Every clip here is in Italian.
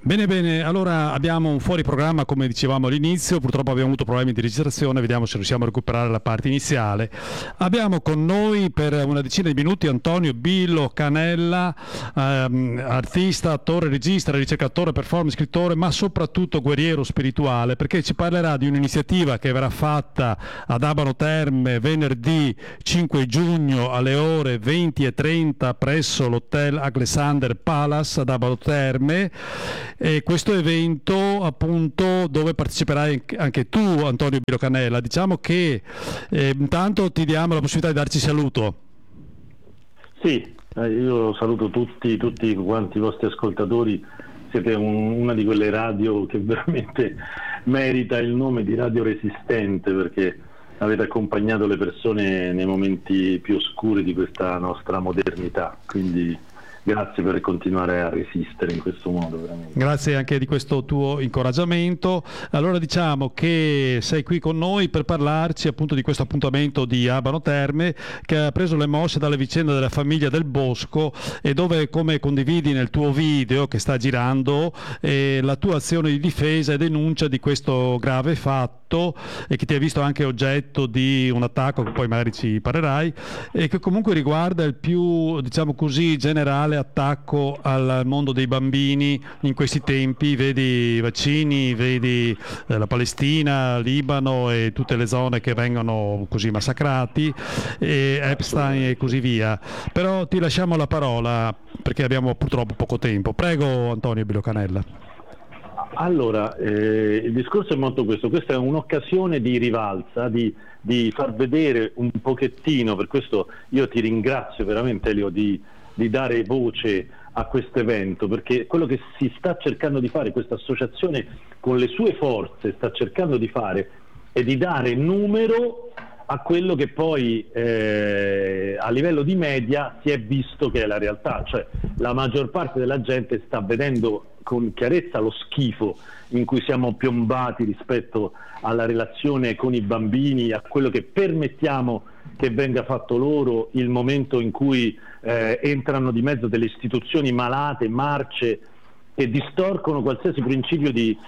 Bene, bene, allora abbiamo un fuori programma come dicevamo all'inizio, purtroppo abbiamo avuto problemi di registrazione, vediamo se riusciamo a recuperare la parte iniziale. Abbiamo con noi per una decina di minuti Antonio Bilo Canella, artista, attore, regista, ricercatore, performer, scrittore, ma soprattutto guerriero spirituale, perché ci parlerà di un'iniziativa che verrà fatta ad Abano Terme venerdì 5 giugno alle ore 20:30 presso l'Hotel Alexander Palace ad Abano Terme. E questo evento appunto dove parteciperai anche tu, Antonio Bilo Canella. Diciamo che intanto ti diamo la possibilità di darci saluto. Sì, io saluto tutti quanti i vostri ascoltatori. Siete una di quelle radio che veramente merita il nome di radio resistente, perché avete accompagnato le persone nei momenti più oscuri di questa nostra modernità, quindi grazie per continuare a resistere in questo modo, veramente. Grazie anche di questo tuo incoraggiamento. Allora diciamo che sei qui con noi per parlarci appunto di questo appuntamento di Abano Terme, che ha preso le mosse dalle vicende della famiglia Del Bosco, e dove, come condividi nel tuo video che sta girando, la tua azione di difesa e denuncia di questo grave fatto, e che ti ha visto anche oggetto di un attacco che poi magari ci parlerai, e che comunque riguarda il più, diciamo così, generale attacco al mondo dei bambini in questi tempi. Vedi i vaccini, vedi la Palestina, Libano e tutte le zone che vengono così massacrati, e Epstein e così via. Però ti lasciamo la parola perché abbiamo purtroppo poco tempo. Prego Antonio Bilo Canella. Allora, il discorso è molto questo. Questa è un'occasione di rivalsa, di far vedere un pochettino, per questo io ti ringrazio veramente, Elio, di dare voce a questo evento, perché quello che si sta cercando di fare, questa associazione con le sue forze sta cercando di fare, è di dare numero a quello che poi a livello di media si è visto che è la realtà, cioè la maggior parte della gente sta vedendo con chiarezza lo schifo in cui siamo piombati rispetto alla relazione con i bambini, a quello che permettiamo che venga fatto loro, il momento in cui entrano di mezzo delle istituzioni malate, marce, che distorcono qualsiasi principio di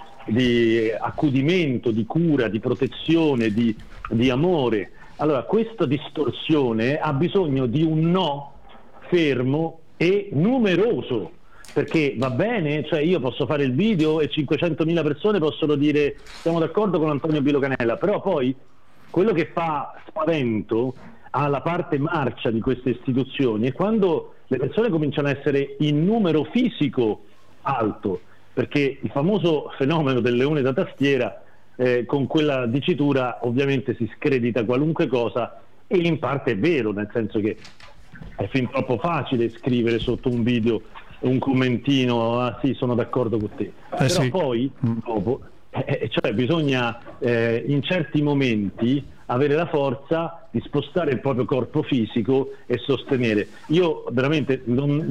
accudimento, di cura, di protezione, di amore. Allora, questa distorsione ha bisogno di un no fermo e numeroso, perché va bene, cioè io posso fare il video e 500.000 persone possono dire siamo d'accordo con Antonio Bilo Canella, però poi quello che fa spavento alla parte marcia di queste istituzioni è quando le persone cominciano a essere in numero fisico alto, perché il famoso fenomeno del leone da tastiera, con quella dicitura ovviamente si scredita qualunque cosa, e in parte è vero, nel senso che è fin troppo facile scrivere sotto un video un commentino, ah sì, sono d'accordo con te, però sì. Poi dopo cioè bisogna in certi momenti avere la forza di spostare il proprio corpo fisico e sostenere. Io veramente non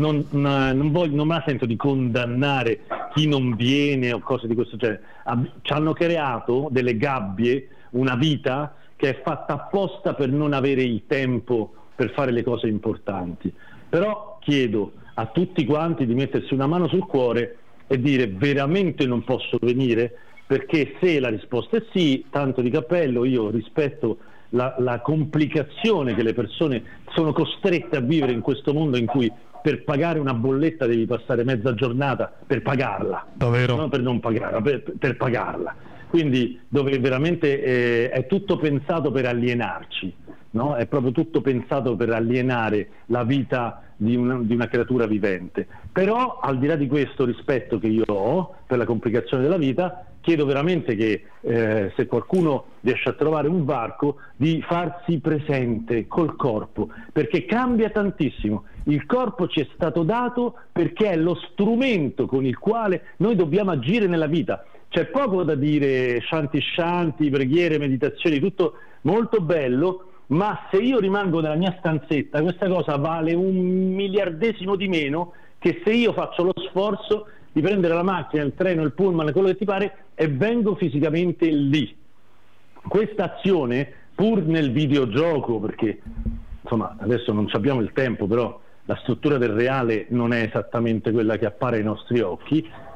me la sento di condannare chi non viene o cose di questo genere. Ci hanno creato delle gabbie, una vita che è fatta apposta per non avere il tempo per fare le cose importanti. Però chiedo a tutti quanti di mettersi una mano sul cuore e dire veramente non posso venire, perché se la risposta è sì, tanto di cappello, io rispetto la complicazione che le persone sono costrette a vivere in questo mondo in cui per pagare una bolletta devi passare mezza giornata per pagarla. Davvero? Non per non pagarla, per pagarla. Quindi dove veramente è tutto pensato per alienarci, no? È proprio tutto pensato per alienare la vita di una creatura vivente. Però al di là di questo rispetto che io ho per la complicazione della vita, chiedo veramente che se qualcuno riesce a trovare un varco, di farsi presente col corpo, perché cambia tantissimo. Il corpo ci è stato dato perché è lo strumento con il quale noi dobbiamo agire nella vita. C'è poco da dire, shanti, preghiere, meditazioni, tutto molto bello, ma se io rimango nella mia stanzetta, questa cosa vale 1/1000 di meno che se io faccio lo sforzo di prendere la macchina, il treno, il pullman, quello che ti pare, e vengo fisicamente lì. Questa azione, pur nel videogioco, perché insomma adesso non abbiamo il tempo, però la struttura del reale non è esattamente quella che appare ai nostri occhi,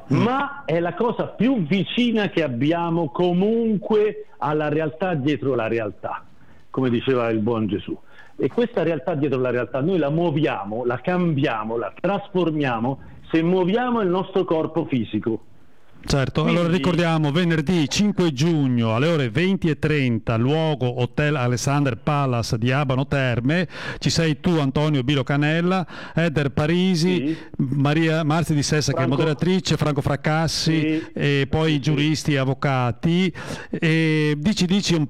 ma è la cosa più vicina che abbiamo comunque alla realtà dietro la realtà, come diceva il buon Gesù. E questa realtà dietro la realtà noi la muoviamo, la cambiamo, la trasformiamo se muoviamo il nostro corpo fisico. Certo, Quindi, allora ricordiamo venerdì 5 giugno alle ore 20:30, luogo Hotel Alexander Palace di Abano Terme. Ci sei tu, Antonio Bilo Canella, Eder Parisi, sì, Maria Marzia di Sessa che è moderatrice, Franco Fracassi, sì, e poi sì, giuristi e avvocati. E dici un